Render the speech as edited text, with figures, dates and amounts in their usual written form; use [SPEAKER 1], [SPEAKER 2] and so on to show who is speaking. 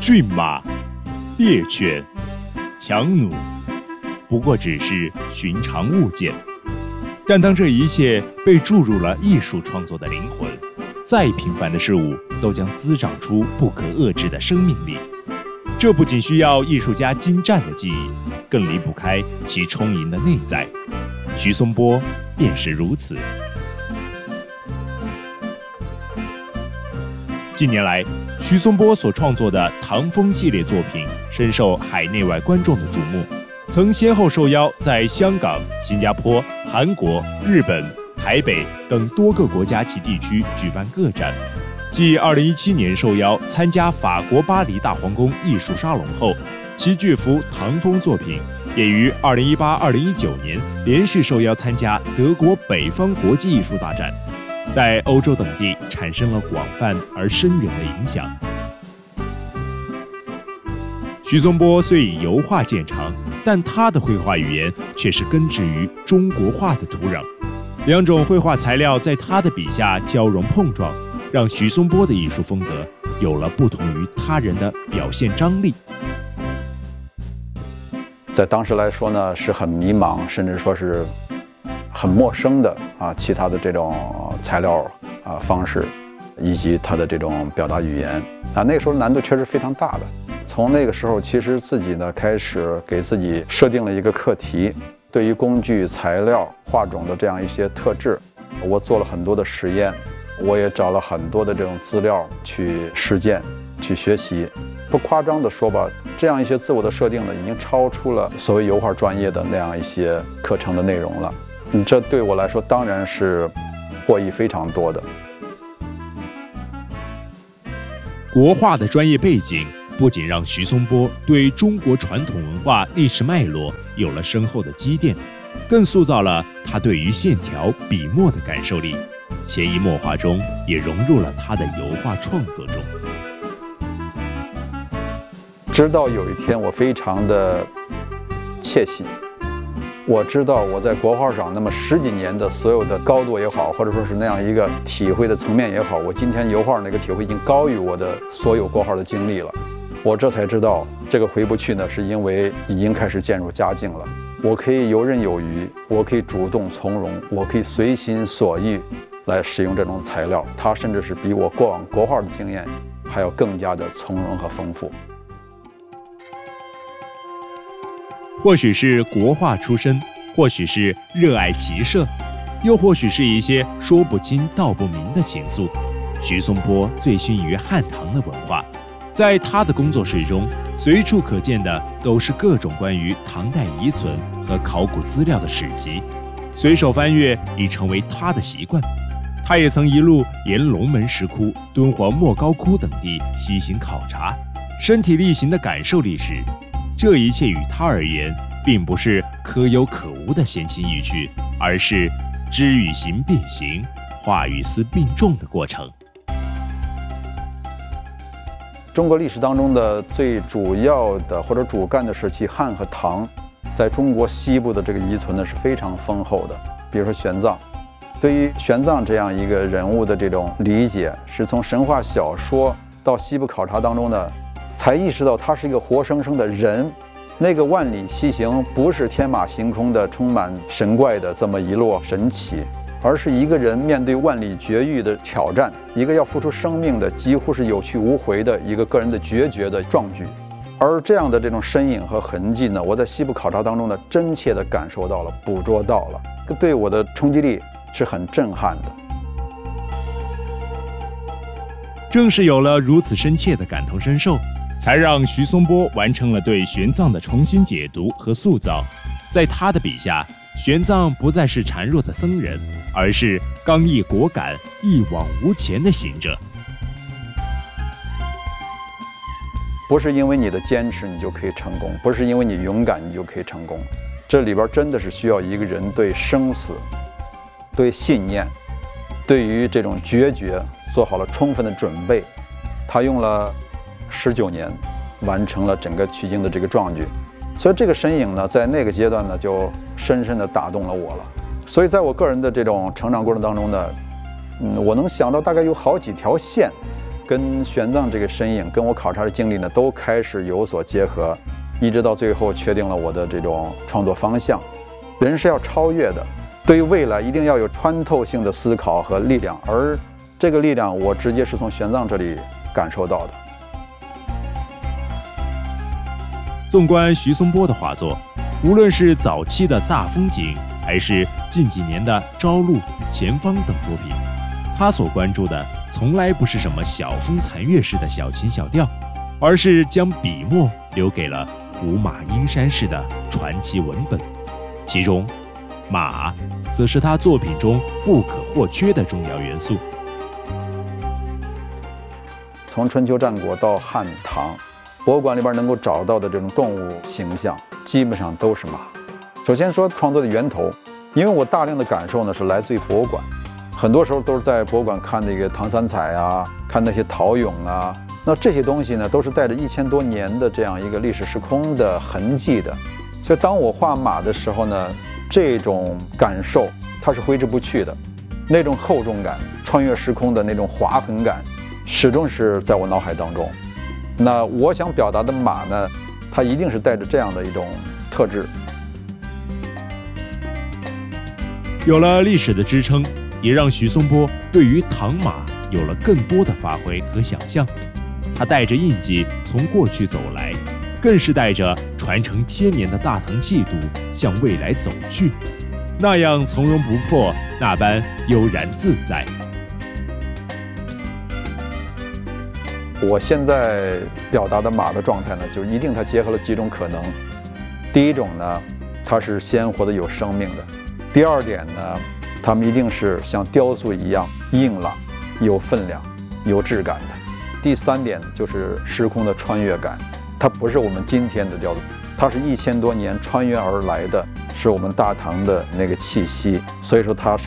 [SPEAKER 1] 骏马、猎犬、强弩，不过只是寻常物件。但当这一切被注入了艺术创作的灵魂，再平凡的事物都将滋长出不可遏制的生命力。这不仅需要艺术家精湛的技艺，更离不开其充盈的内在。徐松波便是如此。近年来，徐松波所创作的唐风系列作品深受海内外观众的瞩目，曾先后受邀在香港、新加坡、韩国、日本、台北等多个国家及地区举办个展。继2017年受邀参加法国巴黎大皇宫艺术沙龙后，其巨幅唐风作品也于2018-2019年连续受邀参加德国北方国际艺术大展，在欧洲等地产生了广泛而深远的影响。徐松波虽以油画见长，但他的绘画语言却是根植于中国画的土壤。两种绘画材料在他的笔下交融碰撞，让徐松波的艺术风格有了不同于他人的表现张力。
[SPEAKER 2] 在当时来说呢，是很迷茫，甚至说是很陌生的其他的这种材料方式，以及他的这种表达语言那个时候难度确实非常大的。从那个时候，其实自己呢开始给自己设定了一个课题，对于工具、材料、画种的这样一些特质，我做了很多的实验，我也找了很多的这种资料去实践、去学习。不夸张的说吧，这样一些自我的设定呢，已经超出了所谓油画专业的那样一些课程的内容了。这对我来说当然是获益非常多的。
[SPEAKER 1] 国画的专业背景不仅让徐松波对中国传统文化历史脉络有了深厚的积淀，更塑造了他对于线条、笔墨的感受力，潜移默化中也融入了他的油画创作中。
[SPEAKER 2] 直到有一天，我非常的窃喜，我知道我在国画上那么10几年的所有的高度也好，或者说是那样一个体会的层面也好，我今天油画那个体会已经高于我的所有国画的经历了。我这才知道，这个回不去呢，是因为已经开始渐入佳境了。我可以游刃有余，我可以主动从容，我可以随心所欲来使用这种材料，它甚至是比我过往国画的经验还要更加的从容和丰富。
[SPEAKER 1] 或许是国画出身，或许是热爱骑射，又或许是一些说不清道不明的情愫。徐松波醉心于汉唐的文化，在他的工作室中，随处可见的都是各种关于唐代遗存和考古资料的史籍，随手翻阅已成为他的习惯。他也曾一路沿龙门石窟、敦煌莫高窟等地西行考察，身体力行地感受历史。这一切与他而言，并不是可有可无的闲情逸趣，而是知与行并行，画与思并重的过程。
[SPEAKER 2] 中国历史当中的最主要的或者主干的时期汉和唐，在中国西部的这个遗存呢是非常丰厚的。比如说玄奘，对于玄奘这样一个人物的这种理解，是从神话小说到西部考察当中呢，才意识到他是一个活生生的人。那个万里西行不是天马行空的充满神怪的这么一摞神奇，而是一个人面对万里绝域的挑战，一个要付出生命的几乎是有去无回的一个个人的决绝的壮举。而这样的这种身影和痕迹呢，我在西部考察当中呢，真切地感受到了，捕捉到了，对我的冲击力是很震撼的。
[SPEAKER 1] 正是有了如此深切的感同身受，才让徐松波完成了对玄奘的重新解读和塑造。在他的笔下，玄奘不再是孱弱的僧人，而是刚毅果敢、一往无前的行者。
[SPEAKER 2] 不是因为你的坚持你就可以成功，不是因为你勇敢你就可以成功，这里边真的是需要一个人对生死、对信念、对于这种决绝做好了充分的准备。他用了19年完成了整个取经的这个壮举，所以这个身影呢，在那个阶段呢，就深深地打动了我了。所以在我个人的这种成长过程当中呢，我能想到大概有好几条线， 跟玄奘这个身影，跟我考察的经历呢，都开始有所结合，一直到最后确定了我的这种创作方向。人是要超越的，对于未来一定要有穿透性的思考和力量，而这个力量我直接是从玄奘这里感受到的。
[SPEAKER 1] 纵观徐松波的画作，无论是早期的大风景，还是近几年的朝露、前方等作品，他所关注的从来不是什么小风残月式的小情小调，而是将笔墨留给了胡马阴山式的传奇文本。其中，马则是他作品中不可或缺的重要元素。
[SPEAKER 2] 从春秋战国到汉唐，博物馆里边能够找到的这种动物形象，基本上都是马。首先说创作的源头，因为我大量的感受呢是来自于博物馆，很多时候都是在博物馆看那个唐三彩啊，看那些陶俑啊，那这些东西呢都是带着1000多年的这样一个历史时空的痕迹的。所以当我画马的时候呢，这种感受它是挥之不去的，那种厚重感、穿越时空的那种划痕感，始终是在我脑海当中。那我想表达的马呢，它一定是带着这样的一种特质。
[SPEAKER 1] 有了历史的支撑，也让徐松波对于唐马有了更多的发挥和想象。他带着印记从过去走来，更是带着传承1000年的大唐气度向未来走去，那样从容不迫，那般悠然自在。
[SPEAKER 2] 我现在表达的马的状态呢，就一定它结合了几种可能。第一种呢，它是鲜活的、有生命的；第二点呢，它们一定是像雕塑一样硬朗、有分量、有质感的；第三点就是时空的穿越感，它不是我们今天的雕塑，它是1000多年穿越而来的，是我们大唐的那个气息，所以说它